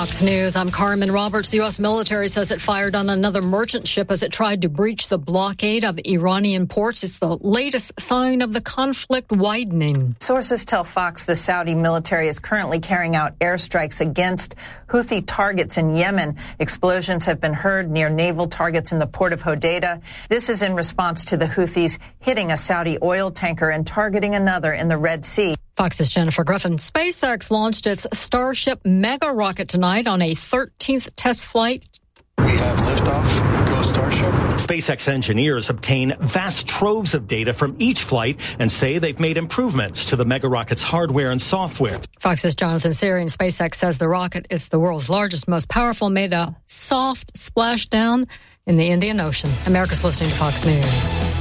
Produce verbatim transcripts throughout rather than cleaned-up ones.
Fox News, I'm Carmen Roberts. The U S military says it fired on another merchant ship as it tried to breach the blockade of Iranian ports. It's the latest sign of the conflict widening. Sources tell Fox the Saudi military is currently carrying out airstrikes against Houthi targets in Yemen. Explosions have been heard near naval targets in the port of Hodeidah. This is in response to the Houthis hitting a Saudi oil tanker and targeting another in the Red Sea. Fox's Jennifer Griffin. SpaceX launched its Starship mega rocket tonight on a thirteenth test flight. We have liftoff. Go Starship. SpaceX engineers obtain vast troves of data from each flight and say they've made improvements to the mega rocket's hardware and software. Fox's Jonathan Syrian. SpaceX says the rocket is the world's largest, most powerful, made a soft splashdown in the Indian Ocean. America's listening to Fox News.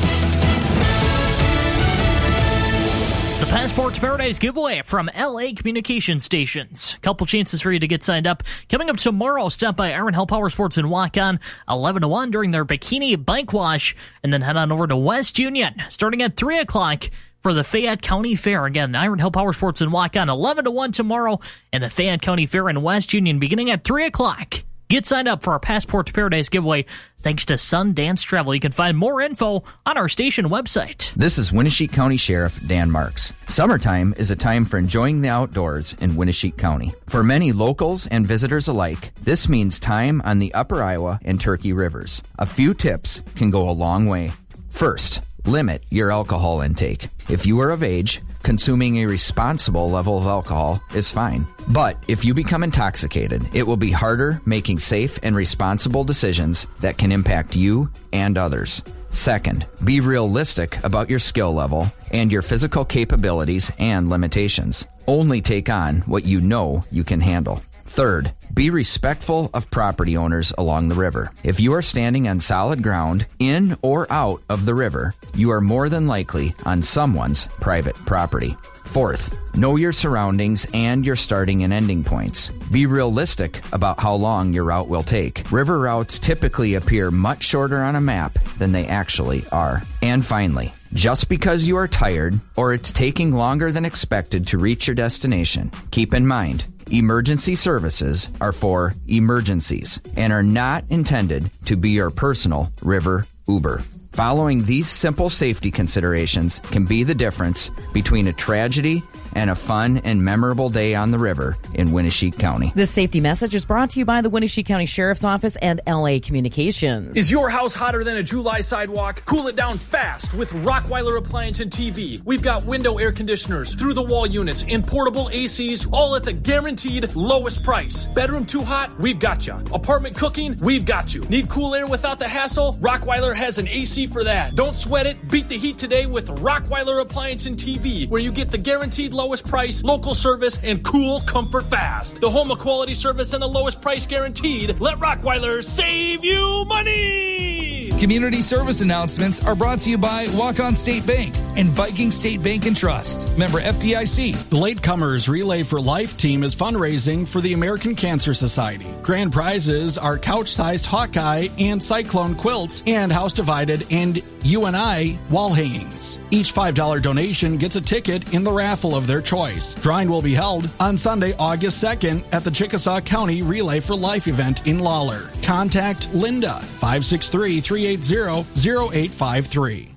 The Passport to Paradise giveaway from L A Communication Stations. Couple chances for you to get signed up. Coming up tomorrow, stop by Iron Hill Power Sports in Waukon, eleven to one during their Bikini Bike Wash, and then head on over to West Union, starting at three o'clock for the Fayette County Fair. Again, Iron Hill Power Sports in Waukon, eleven to one tomorrow, and the Fayette County Fair in West Union beginning at three o'clock. Get signed up for our Passport to Paradise giveaway thanks to Sundance Travel. You can find more info on our station website. This is Winneshiek County Sheriff Dan Marks. Summertime is a time for enjoying the outdoors in Winneshiek County. For many locals and visitors alike, this means time on the Upper Iowa and Turkey Rivers. A few tips can go a long way. First, limit your alcohol intake. If you are of age, consuming a responsible level of alcohol is fine. But if you become intoxicated, it will be harder making safe and responsible decisions that can impact you and others. Second, be realistic about your skill level and your physical capabilities and limitations. Only take on what you know you can handle. Third, be respectful of property owners along the river. If you are standing on solid ground, in or out of the river, you are more than likely on someone's private property. Fourth, know your surroundings and your starting and ending points. Be realistic about how long your route will take. River routes typically appear much shorter on a map than they actually are. And finally, just because you are tired or it's taking longer than expected to reach your destination, keep in mind, emergency services are for emergencies and are not intended to be your personal river Uber. Following these simple safety considerations can be the difference between a tragedy and a fun and memorable day on the river in Winneshiek County. This safety message is brought to you by the Winneshiek County Sheriff's Office and L A Communications. Is your house hotter than a July sidewalk? Cool it down fast with Rockweiler Appliance and T V. We've got window air conditioners, through-the-wall units, and portable A Cs, all at the guaranteed lowest price. Bedroom too hot? We've got you. Apartment cooking? We've got you. Need cool air without the hassle? Rockweiler has an A C for that. Don't sweat it. Beat the heat today with Rockweiler Appliance and T V, where you get the guaranteed lowest price, local service, and cool comfort fast. The home of quality service and the lowest price guaranteed. Let Rockweiler save you money! Community service announcements are brought to you by Waukon State Bank and Viking State Bank and Trust. Member F D I C. The Latecomers Relay for Life team is fundraising for the American Cancer Society. Grand prizes are couch-sized Hawkeye and Cyclone quilts and House Divided and U N I wall hangings. Each five dollars donation gets a ticket in the raffle of their choice. Drawing will be held on Sunday, August second at the Chickasaw County Relay for Life event in Lawler. Contact Linda, five six three, three eight zero, zero eight five three.